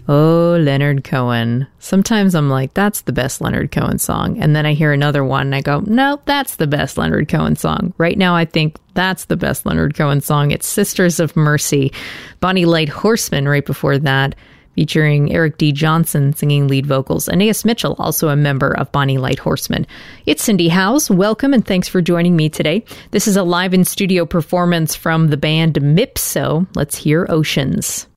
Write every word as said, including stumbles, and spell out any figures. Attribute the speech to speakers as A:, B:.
A: Oh, Leonard Cohen. Sometimes I'm like, that's the best Leonard Cohen song. And then I hear another one and I go, no, that's the best Leonard Cohen song. Right now, I think that's the best Leonard Cohen song. It's Sisters of Mercy. Bonnie Light Horseman right before that, featuring Eric D. Johnson singing lead vocals. Anais Mitchell, also a member of Bonnie Light Horseman. It's Cindy Howes. Welcome and thanks for joining me today. This is a live in studio performance from the band Mipso. Let's hear Oceans.